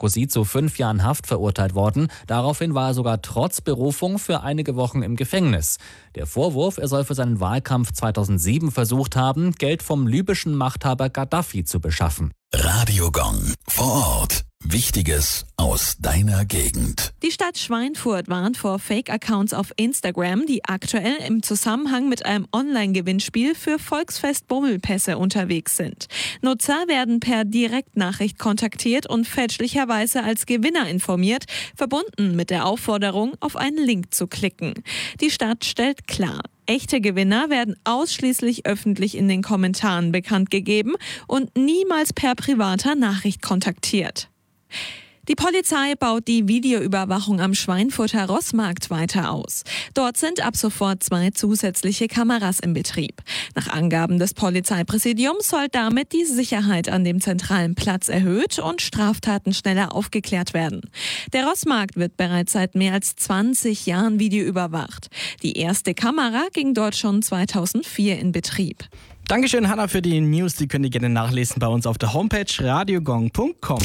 Sarkozy zu 5 Jahren Haft verurteilt worden. Daraufhin war er sogar trotz Berufung für einige Wochen im Gefängnis. Der Vorwurf, er soll für seinen Wahlkampf 2007 versucht haben, Geld vom libyschen Machthaber Gaddafi zu beschaffen. Radio Gong. Vor Ort. Wichtiges aus deiner Gegend. Die Stadt Schweinfurt warnt vor Fake-Accounts auf Instagram, die aktuell im Zusammenhang mit einem Online-Gewinnspiel für Volksfest-Bummelpässe unterwegs sind. Nutzer werden per Direktnachricht kontaktiert und fälschlicherweise als Gewinner informiert, verbunden mit der Aufforderung, auf einen Link zu klicken. Die Stadt stellt klar: Echte Gewinner werden ausschließlich öffentlich in den Kommentaren bekannt gegeben und niemals per privater Nachricht kontaktiert. Die Polizei baut die Videoüberwachung am Schweinfurter Rossmarkt weiter aus. Dort sind ab sofort 2 zusätzliche Kameras im Betrieb. Nach Angaben des Polizeipräsidiums soll damit die Sicherheit an dem zentralen Platz erhöht und Straftaten schneller aufgeklärt werden. Der Rossmarkt wird bereits seit mehr als 20 Jahren videoüberwacht. Die erste Kamera ging dort schon 2004 in Betrieb. Dankeschön, Hanna, für die News. Die könnt ihr gerne nachlesen bei uns auf der Homepage radiogong.com.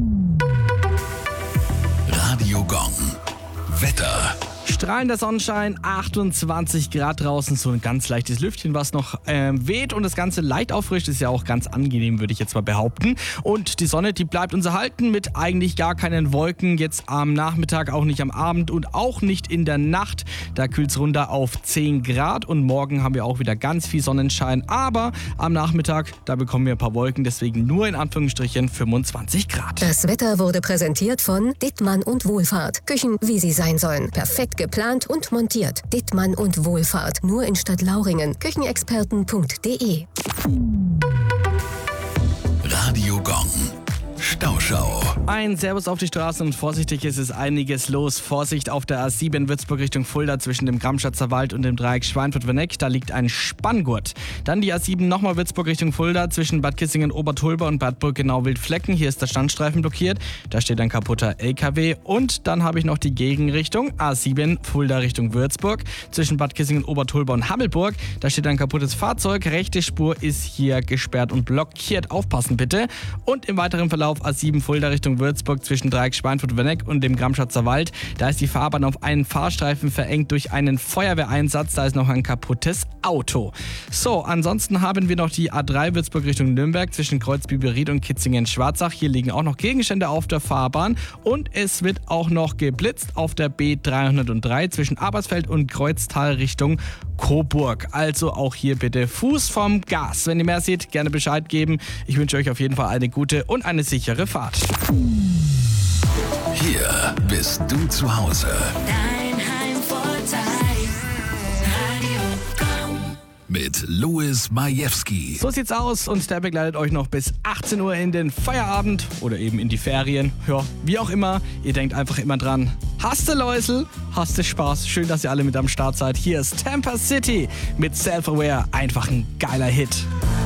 Radio Gong. Wetter. Strahlender Sonnenschein, 28 Grad draußen, so ein ganz leichtes Lüftchen, was noch weht und das Ganze leicht auffrischt, ist ja auch ganz angenehm, würde ich jetzt mal behaupten. Und die Sonne, die bleibt uns erhalten mit eigentlich gar keinen Wolken, jetzt am Nachmittag, auch nicht am Abend und auch nicht in der Nacht. Da kühlt es runter auf 10 Grad und morgen haben wir auch wieder ganz viel Sonnenschein, aber am Nachmittag, da bekommen wir ein paar Wolken, deswegen nur in Anführungsstrichen 25 Grad. Das Wetter wurde präsentiert von Dittmann und Wohlfahrt. Küchen, wie sie sein sollen. Perfekt geplant und montiert. Dittmann und Wohlfahrt. Nur in Stadtlauringen. Küchenexperten.de. Radio Gong. Stauschau. Ein Servus auf die Straßen und vorsichtig, ist es einiges los. Vorsicht auf der A7 Würzburg Richtung Fulda zwischen dem Gramschatzer Wald und dem Dreieck Schweinfurt-Werneck. Da liegt ein Spanngurt. Dann die A7 nochmal Würzburg Richtung Fulda zwischen Bad Kissingen-Obertulber und Bad Burgenau-Wildflecken. Hier ist der Standstreifen blockiert. Da steht ein kaputter LKW. Und dann habe ich noch die Gegenrichtung. A7 Fulda Richtung Würzburg zwischen Bad Kissingen-Obertulber und Hammelburg. Da steht ein kaputtes Fahrzeug. Rechte Spur ist hier gesperrt und blockiert. Aufpassen bitte. Und im weiteren Verlauf A7 Fulda Richtung Würzburg zwischen Dreieck Schweinfurt-Werneck und dem Gramschatzer Wald. Da ist die Fahrbahn auf einen Fahrstreifen verengt durch einen Feuerwehreinsatz. Da ist noch ein kaputtes Auto. So, ansonsten haben wir noch die A3 Würzburg Richtung Nürnberg zwischen Kreuzbiberried und Kitzingen-Schwarzach. Hier liegen auch noch Gegenstände auf der Fahrbahn und es wird auch noch geblitzt auf der B303 zwischen Abersfeld und Kreuztal Richtung Coburg. Also auch hier bitte Fuß vom Gas. Wenn ihr mehr seht, gerne Bescheid geben. Ich wünsche euch auf jeden Fall eine gute und eine sichere Fahrt. Hier bist du zu Hause. Dein Heimvorteil. Radio Gong. Mit Louis Majewski. So sieht's aus und der begleitet euch noch bis 18 Uhr in den Feierabend oder eben in die Ferien. Ja, wie auch immer, ihr denkt einfach immer dran. Hast du Läusel? Hast du Spaß? Schön, dass ihr alle mit am Start seid. Hier ist Tampa City mit Self-Aware. Einfach ein geiler Hit.